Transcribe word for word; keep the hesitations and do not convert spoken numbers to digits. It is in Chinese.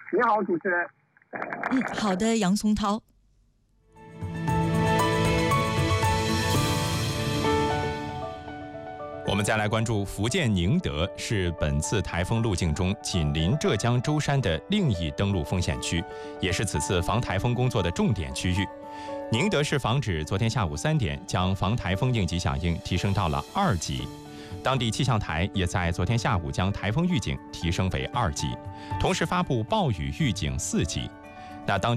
你好，主持人。 嗯，好的，杨松涛。 我们再来关注福建宁德，是本次台风路径中紧邻浙江舟山的另一登陆风险区，也是此次防台风工作的重点区域。宁德市防指昨天下午三点将防台风应急响应提升到了二级，当地气象台也在昨天下午将台风预警提升为二级，同时发布暴雨预警四级。那当地